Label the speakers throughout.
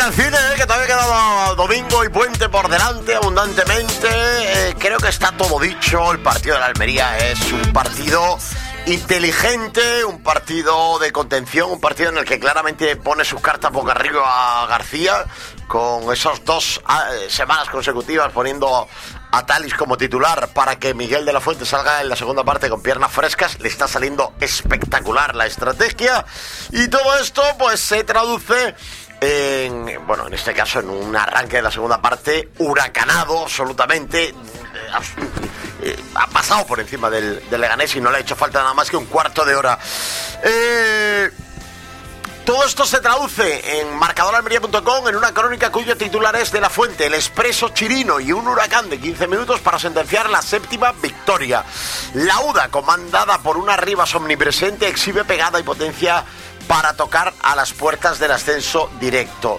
Speaker 1: al cine, que todavía queda domingo y puente por delante abundantemente. Creo que está todo dicho. El partido de la Almería es un partido inteligente, un partido de contención, un partido en el que claramente pone sus cartas boca arriba a García, con esas 2 semanas consecutivas poniendo a Thalys como titular para que Miguel de la Fuente salga en la segunda parte con piernas frescas. Le está saliendo espectacular la estrategia, y todo esto pues se traduce en este caso en un arranque de la segunda parte huracanado absolutamente. Ha pasado por encima del Leganés y no le ha hecho falta nada más que un cuarto de hora. Todo esto se traduce en marcadoralmería.com en una crónica cuyo titular es: de la Fuente, el expreso chirino y un huracán de 15 minutos para sentenciar la 7ª victoria. La UDA, comandada por una Rivas omnipresente, exhibe pegada y potencia para tocar a las puertas del ascenso directo.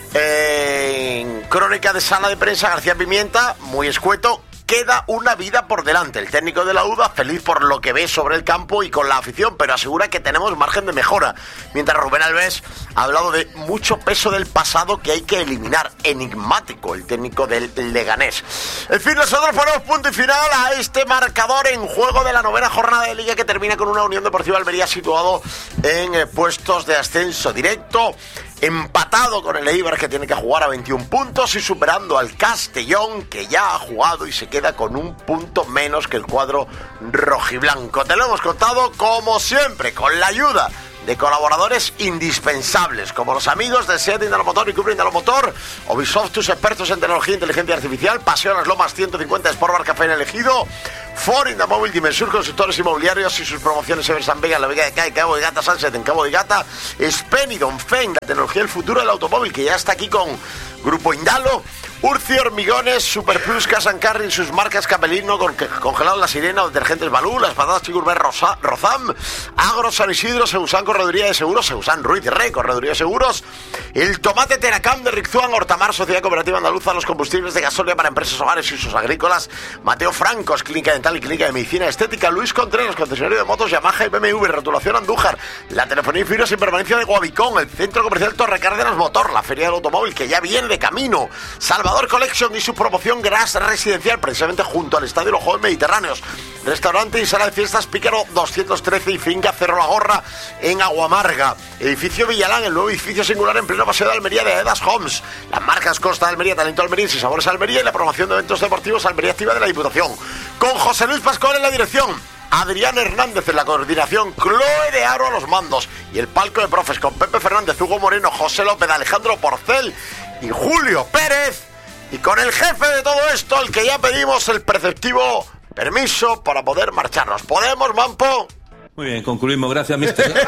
Speaker 1: En crónica de sala de prensa, García Pimienta, muy escueto: queda una vida por delante. El técnico de la UDA feliz por lo que ve sobre el campo y con la afición, pero asegura que tenemos margen de mejora. Mientras Rubén Alves ha hablado de mucho peso del pasado que hay que eliminar. Enigmático el técnico del Leganés. En fin, nosotros ponemos punto y final a este marcador en juego de la 9ª jornada de Liga, que termina con una Unión Deportiva Almería situado en puestos de ascenso directo, empatado con el Eibar, que tiene que jugar a 21 puntos, y superando al Castellón, que ya ha jugado y se queda con un punto menos que el cuadro rojiblanco. Te lo hemos contado, como siempre, con la ayuda de colaboradores indispensables, como los amigos de SEAT Indalomotor y Cupra Indalomotor, Ubisoft, tus expertos en tecnología e inteligencia artificial, Paseo Las Lomas 150, Sport Bar Café en Elegido, Ford Indamóvil, Dimensur, consultores inmobiliarios y sus promociones en San Vega, en la Vega de Cádiz, Cabo de Gata, Sunset en Cabo de Gata, Spenidon, Feng, la tecnología del futuro del automóvil, que ya está aquí con Grupo Indalo, Urci Hormigones, Super Plus, Casan Carry, sus marcas Capelino, Congelado La Sirena, Detergentes Balú, las patatas Chigurber Rozam, Agro San Isidro, Seusán Correduría de Seguros, Seusán Ruiz Rey, Correduría de Seguros, el tomate Teracam de Riczuan, Hortamar, Sociedad Cooperativa Andaluza, los combustibles de gasolina para empresas, hogares y usos agrícolas, Mateo Francos, Clínica Dental y Clínica de Medicina Estética, Luis Contreras, concesionario de motos Yamaha y BMW, Rotulación Andújar, la telefonía y fibras sin permanencia de Guavicón, el Centro Comercial Torre Cárdenas Motor, la Feria del Automóvil, que ya viene de camino, Salvador Collection y su promoción Gras Residencial, precisamente junto al Estadio Los Juegos Mediterráneos, restaurante y sala de fiestas Pícaro 213 y finca Cerro La Gorra en Aguamarga, edificio Villalán, el nuevo edificio singular en pleno paseo de Almería de Edas Homes, las marcas Costa de Almería, Talento Almeriense y Sabores Almería, y la promoción de eventos deportivos Almería Activa de la Diputación, con José Luis Pascual en la dirección, Adrián Hernández en la coordinación, Chloe de Aro a los mandos, y el palco de profes con Pepe Fernández, Hugo Moreno, José López, Alejandro Porcel y Julio Pérez, y con el jefe de todo esto, al que ya pedimos el preceptivo permiso para poder marcharnos. ¿Podemos, Mampo?
Speaker 2: Muy bien, concluimos. Gracias, mister.
Speaker 1: ¡Qué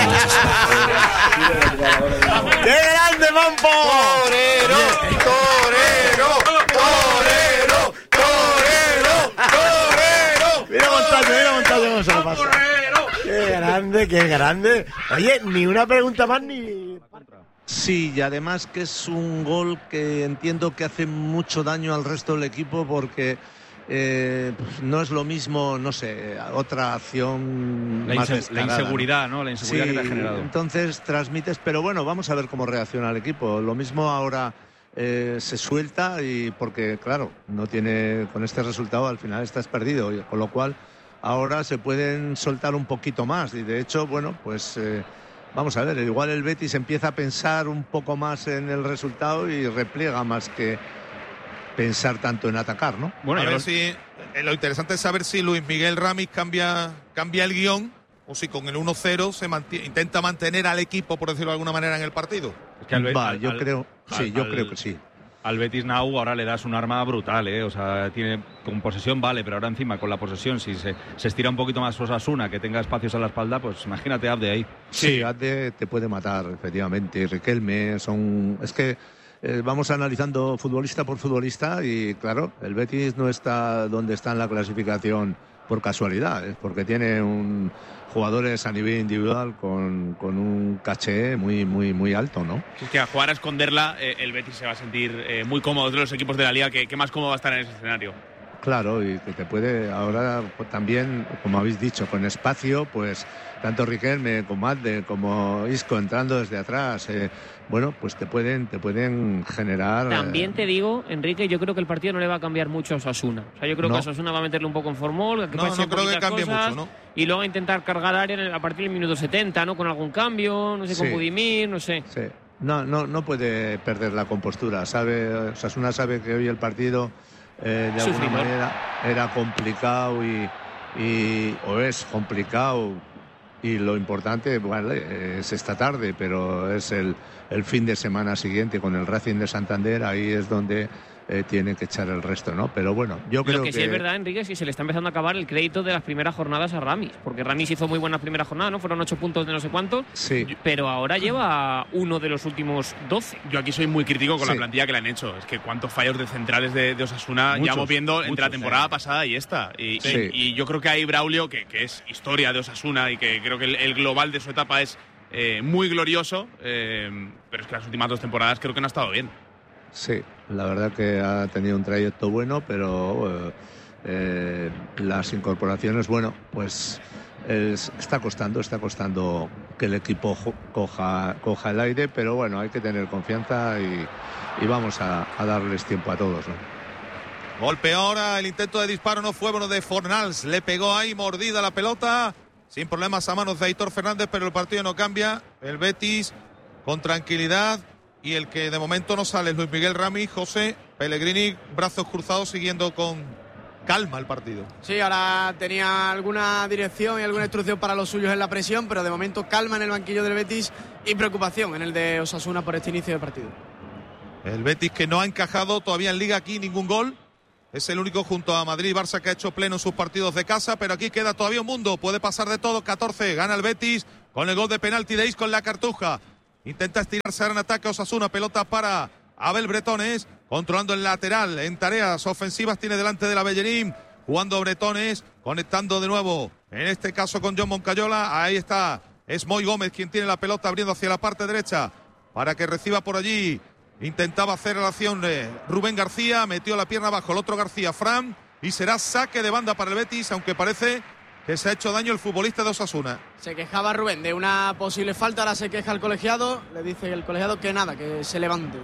Speaker 1: grande, Mampo! ¡Torero! ¡Torero! ¡Torero! ¡Torero! ¡Torero! Mira Montaño cómo se lo pasa. ¡Qué grande! Oye, ni una pregunta más ni...
Speaker 3: Sí, y además que es un gol que entiendo que hace mucho daño al resto del equipo, porque no es lo mismo, no sé, otra acción más descarada,
Speaker 4: la inseguridad, ¿no? La inseguridad
Speaker 3: sí,
Speaker 4: que te ha generado.
Speaker 3: Entonces transmites, pero bueno, vamos a ver cómo reacciona el equipo. Lo mismo ahora se suelta, y porque claro, no tiene, con este resultado al final estás perdido, con lo cual ahora se pueden soltar un poquito más, y de hecho, bueno, pues... vamos a ver, igual el Betis empieza a pensar un poco más en el resultado y repliega más que pensar tanto en atacar, ¿no?
Speaker 5: Bueno, a ver si lo interesante es saber si Luis Miguel Ramis cambia el guión, o si con el 1-0 intenta mantener al equipo, por decirlo de alguna manera, en el partido.
Speaker 4: Es que
Speaker 3: yo creo que sí.
Speaker 4: Al Betis Nau ahora le das un arma brutal, o sea, tiene con posesión vale, pero ahora encima con la posesión, si se estira un poquito más Osasuna, que tenga espacios a la espalda, pues imagínate Abde ahí.
Speaker 3: Sí, Abde te puede matar, efectivamente. Riquelme, es que vamos analizando futbolista por futbolista, y claro, el Betis no está donde está en la clasificación por casualidad, es porque tiene jugadores a nivel individual con un caché muy alto, ¿no?
Speaker 6: Es que a jugar a esconderla, el Betis se va a sentir muy cómodo de los equipos de la Liga, que más cómodo va a estar en ese escenario.
Speaker 3: Claro, y que te puede ahora pues, también, como habéis dicho, con espacio, pues tanto Riquelme como Alde como Isco entrando desde atrás, bueno, pues te pueden generar.
Speaker 6: También te digo, Enrique, yo creo que el partido no le va a cambiar mucho a Osasuna. O sea, yo creo que Osasuna va a meterle un poco en formol,
Speaker 5: no creo que cambie mucho, ¿no?
Speaker 6: Y luego a intentar cargar área a partir del minuto 70, ¿no? Con algún cambio, no sé, con Budimir, no sé.
Speaker 3: Sí. No puede perder la compostura. Osasuna sabe que hoy el partido de alguna manera era complicado o es complicado, y lo importante es esta tarde, pero es el fin de semana siguiente con el Racing de Santander. Ahí es donde tiene que echar el resto, ¿no? Pero bueno, yo creo que...
Speaker 6: Lo que sí es verdad, Enrique, es que se le está empezando a acabar el crédito de las primeras jornadas a Ramis, porque Ramis hizo muy buena primera jornada, ¿no? Fueron 8 puntos de no sé cuántos, pero ahora lleva uno de los últimos 12.
Speaker 7: Yo aquí soy muy crítico con la plantilla que le han hecho. Es que cuántos fallos de centrales de Osasuna llevamos viendo entre la temporada pasada y esta. Y yo creo que hay Braulio, que es historia de Osasuna y que creo que el global de su etapa es muy glorioso, pero es que las últimas 2 temporadas creo que no ha estado bien.
Speaker 3: Sí, la verdad que ha tenido un trayecto bueno, pero las incorporaciones, bueno, pues está costando que el equipo coja el aire, pero bueno, hay que tener confianza y vamos a darles tiempo a todos, ¿no?
Speaker 5: Golpe ahora, el intento de disparo no fue bueno de Fornals, le pegó ahí mordida la pelota, sin problemas a manos de Aitor Fernández, pero el partido no cambia, el Betis con tranquilidad. Y el que de momento no sale es Luis Miguel Ramis. José Pellegrini, brazos cruzados, siguiendo con calma el partido.
Speaker 8: Sí, ahora tenía alguna dirección y alguna instrucción para los suyos en la presión, pero de momento calma en el banquillo del Betis y preocupación en el de Osasuna por este inicio de partido.
Speaker 5: El Betis, que no ha encajado todavía en Liga aquí ningún gol. Es el único junto a Madrid y Barça que ha hecho pleno en sus partidos de casa, pero aquí queda todavía un mundo. Puede pasar de todo. 14, gana el Betis con el gol de penalti de Isco en la Cartuja. Intenta estirarse ahora en ataque Osasuna, pelota para Abel Bretones, controlando el lateral, en tareas ofensivas tiene delante de la Bellerín, jugando Bretones, conectando de nuevo, en este caso con John Moncayola, ahí está, es Moy Gómez quien tiene la pelota abriendo hacia la parte derecha, para que reciba por allí, intentaba hacer la acción Rubén García, metió la pierna abajo el otro García, Fran, y será saque de banda para el Betis, aunque parece que se ha hecho daño el futbolista de Osasuna.
Speaker 8: Se quejaba Rubén de una posible falta, ahora se queja el colegiado, le dice el colegiado que nada, que se levante.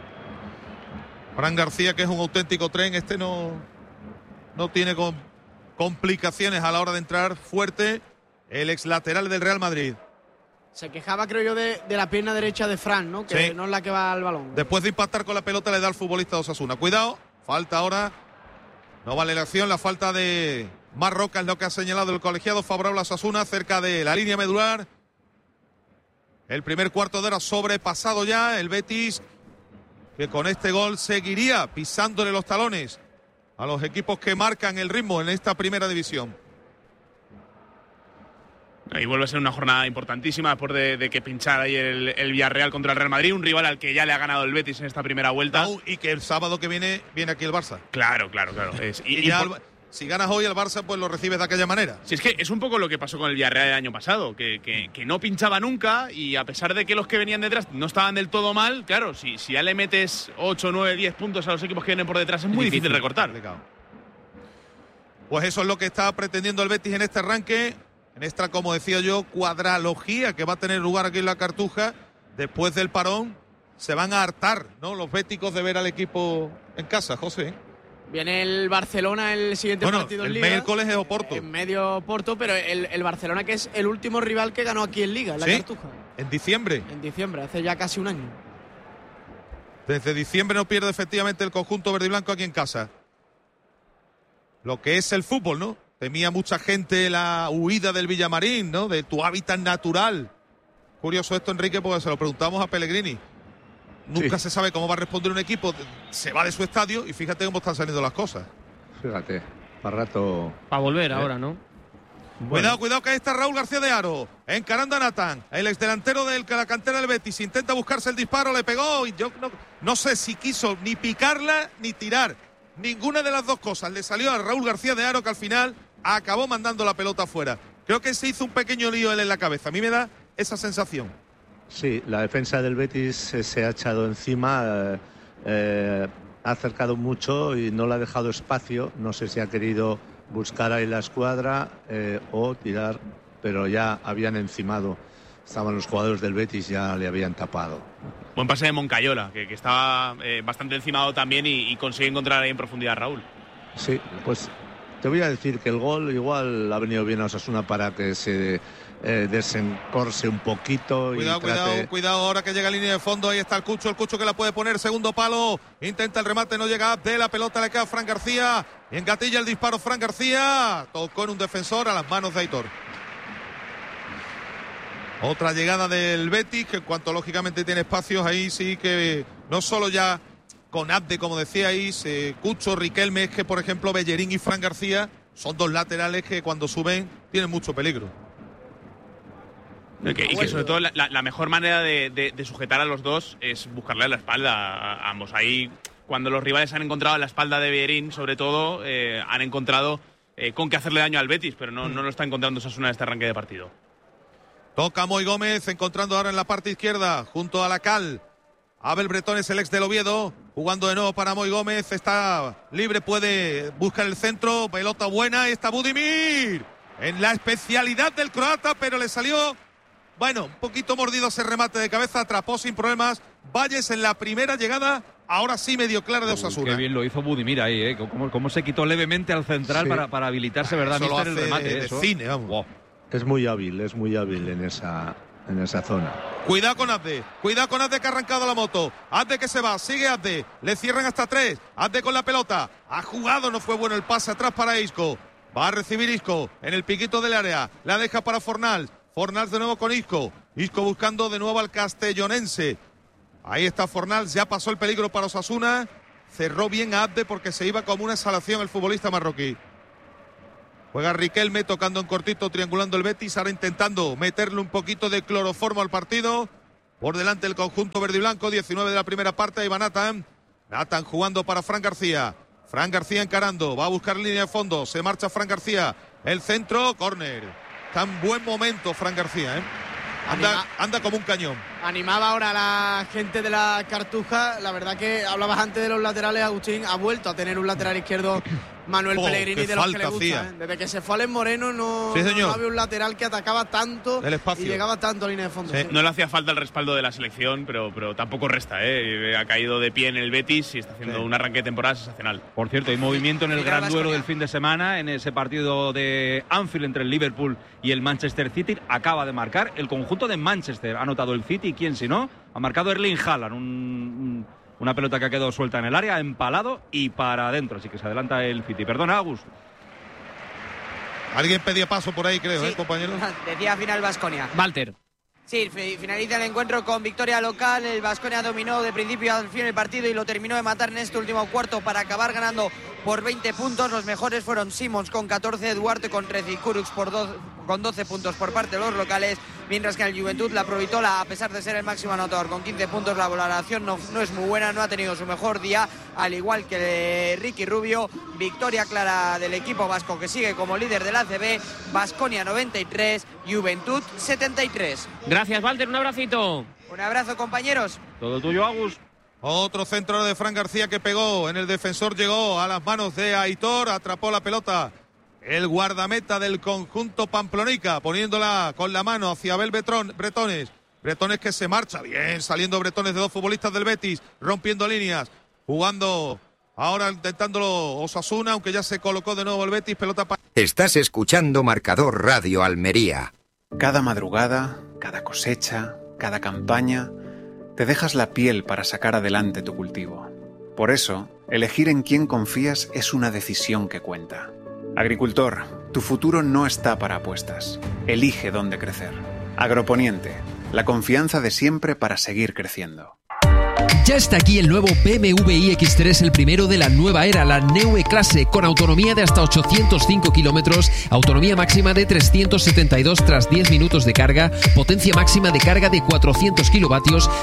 Speaker 5: Fran García, que es un auténtico tren, no tiene complicaciones a la hora de entrar fuerte, el ex lateral del Real Madrid.
Speaker 8: Se quejaba, creo yo, de la pierna derecha de Fran, ¿no? Que no es la que va al balón.
Speaker 5: Después de impactar con la pelota le da al futbolista de Osasuna. Cuidado, falta ahora, no vale la acción, la falta de Marroca es lo que ha señalado el colegiado favorable a Osasuna cerca de la línea medular. El primer cuarto de hora sobrepasado ya, el Betis que con este gol seguiría pisándole los talones a los equipos que marcan el ritmo en esta primera división.
Speaker 7: Y vuelve a ser una jornada importantísima después de que pinchara ahí el Villarreal contra el Real Madrid, un rival al que ya le ha ganado el Betis en esta primera vuelta.
Speaker 5: Y que el sábado que viene aquí el Barça.
Speaker 7: Claro.
Speaker 5: Y ya si ganas hoy el Barça, pues lo recibes de aquella manera.
Speaker 7: Si es que es un poco lo que pasó con el Villarreal el año pasado, que no pinchaba nunca y a pesar de que los que venían detrás no estaban del todo mal, claro, si ya le metes 8, 9, 10 puntos a los equipos que vienen por detrás es muy difícil recortar.
Speaker 5: Pues eso es lo que está pretendiendo el Betis en este arranque, en esta, como decía yo, cuadralogía que va a tener lugar aquí en la Cartuja. Después del parón se van a hartar, ¿no?, los béticos de ver al equipo en casa, José.
Speaker 8: Viene el Barcelona el siguiente partido en Liga.
Speaker 5: El miércoles es Oporto.
Speaker 8: En medio Oporto, pero el Barcelona, que es el último rival que ganó aquí en Liga, en la Cartuja.
Speaker 5: En diciembre.
Speaker 8: En diciembre, hace ya casi un año.
Speaker 5: Desde diciembre no pierde efectivamente el conjunto verde y blanco aquí en casa. Lo que es el fútbol, ¿no? Temía mucha gente la huida del Villamarín, ¿no?, de tu hábitat natural. Curioso esto, Enrique, porque se lo preguntamos a Pellegrini. Nunca se sabe cómo va a responder un equipo, se va de su estadio y fíjate cómo están saliendo las cosas.
Speaker 3: Fíjate, para rato.
Speaker 6: Para volver ahora, ¿no?
Speaker 5: Bueno. Cuidado que ahí está Raúl García de Haro, encarando a Natán, el exdelantero de la cantera del Betis, intenta buscarse el disparo, le pegó y yo no sé si quiso ni picarla ni tirar. Ninguna de las dos cosas le salió a Raúl García de Haro, que al final acabó mandando la pelota afuera. Creo que se hizo un pequeño lío él en la cabeza, a mí me da esa sensación.
Speaker 3: Sí, la defensa del Betis se ha echado encima ha acercado mucho y no le ha dejado espacio. No sé si ha querido buscar ahí la escuadra o tirar, pero ya habían encimado. Estaban los jugadores del Betis, ya le habían tapado.
Speaker 7: Buen pase de Moncayola, que estaba bastante encimado también y consigue encontrar ahí en profundidad a Raúl.
Speaker 3: Sí, pues te voy a decir que el gol igual ha venido bien a Osasuna para que se desencorse un poquito.
Speaker 5: Cuidado, ahora que llega a línea de fondo, ahí está el Cucho que la puede poner, segundo palo, intenta el remate, no llega de la pelota, le queda a Fran García, y engatilla el disparo Fran García, tocó en un defensor a las manos de Aitor. Otra llegada del Betis, que en cuanto lógicamente tiene espacios, ahí sí que no solo ya con Abde, como decíais, Cucho, Riquelme, es que por ejemplo Bellerín y Fran García son dos laterales que cuando suben tienen mucho peligro.
Speaker 7: Y que sobre todo la mejor manera de sujetar a los dos es buscarle a la espalda a ambos. Ahí, cuando los rivales han encontrado la espalda de Bellerín, sobre todo, han encontrado con qué hacerle daño al Betis, pero no lo está encontrando Osasuna en este arranque de partido.
Speaker 5: Toca Moy Gómez, encontrando ahora en la parte izquierda, junto a la Cal. Abel Bretones, el ex del Oviedo, jugando de nuevo para Moy Gómez, está libre, puede buscar el centro, pelota buena, y está Budimir, en la especialidad del croata, pero le salió, bueno, un poquito mordido ese remate de cabeza, atrapó sin problemas Valles en la primera llegada, ahora sí medio clara de Osasuna.
Speaker 4: Qué bien lo hizo Budimir ahí, cómo se quitó levemente al central, sí, para habilitarse, ¿verdad?
Speaker 5: Eso
Speaker 4: el remate,
Speaker 5: de cine, vamos.
Speaker 3: Wow. Es muy hábil en esa zona.
Speaker 5: Cuidado con Abde que ha arrancado la moto. Abde que se va, sigue Abde, le cierran hasta 3. Abde con la pelota, ha jugado, no fue bueno el pase atrás para Isco. Va a recibir Isco en el piquito del área, la deja para Fornals de nuevo con Isco buscando de nuevo al castellonense. Ahí está Fornals, ya pasó el peligro para Osasuna, cerró bien a Abde porque se iba como una exhalación el futbolista marroquí. Juega Riquelme tocando en cortito, triangulando el Betis, ahora intentando meterle un poquito de cloroformo al partido. Por delante el conjunto verde y blanco, 19 de la primera parte, ahí va Nathan jugando para Fran García. Fran García encarando, va a buscar línea de fondo, se marcha Fran García. El centro, córner. Está en buen momento Fran García, Anda como un cañón.
Speaker 8: Animaba ahora a la gente de la Cartuja. La verdad que hablabas antes de los laterales, Agustín ha vuelto a tener un lateral izquierdo Manuel Pellegrini, de los que le gusta. Desde que se fue Alex Moreno no había un lateral que atacaba tanto y llegaba tanto a línea de fondo.
Speaker 7: Sí. No le hacía falta el respaldo de la selección, pero tampoco resta. Ha caído de pie en el Betis y está haciendo un arranque de temporada sensacional.
Speaker 4: Por cierto, hay movimiento en el gran duelo del fin de semana, en ese partido de Anfield entre el Liverpool y el Manchester City. Acaba de marcar el conjunto de Manchester. Ha anotado el City, ¿quién si no? Ha marcado Erling Haaland, una pelota que ha quedado suelta en el área, empalado y para adentro, así que se adelanta el City. Perdona, Agus.
Speaker 5: Alguien pedía paso por ahí, creo, compañero.
Speaker 9: Decía final Baskonia.
Speaker 6: Walter.
Speaker 9: Sí, finaliza el encuentro con victoria local. El Baskonia dominó de principio al fin el partido y lo terminó de matar en este último cuarto para acabar ganando por 20 puntos. Los mejores fueron Simons con 14, Duarte con 13 y Kurucs con 12 puntos por parte de los locales, mientras que en el Juventud la Provitola, a pesar de ser el máximo anotador con 15 puntos, la valoración no es muy buena, no ha tenido su mejor día, al igual que Ricky Rubio. Victoria clara del equipo vasco, que sigue como líder del ACB. Baskonia 93, Juventud 73.
Speaker 6: Gracias, Walter, un abracito.
Speaker 9: Un abrazo, compañeros.
Speaker 4: Todo tuyo, Agus.
Speaker 5: Otro centro de Fran García que pegó en el defensor, llegó a las manos de Aitor, atrapó la pelota el guardameta del conjunto pamplonica, poniéndola con la mano hacia Abel Bretones que se marcha bien, saliendo Bretones de dos futbolistas del Betis, rompiendo líneas, jugando ahora intentándolo Osasuna, aunque ya se colocó de nuevo el Betis, pelota para...
Speaker 10: Estás escuchando Marcador Radio Almería.
Speaker 11: Cada madrugada, cada cosecha, cada campaña, te dejas la piel para sacar adelante tu cultivo. Por eso, elegir en quién confías es una decisión que cuenta. Agricultor, tu futuro no está para apuestas. Elige dónde crecer. Agroponiente, la confianza de siempre para seguir creciendo.
Speaker 12: Ya está aquí el nuevo BMW iX3, el primero de la nueva era, la Neue Klasse, con autonomía de hasta 805 kilómetros, autonomía máxima de 372 tras 10 minutos de carga, potencia máxima de carga de 400 kilovatios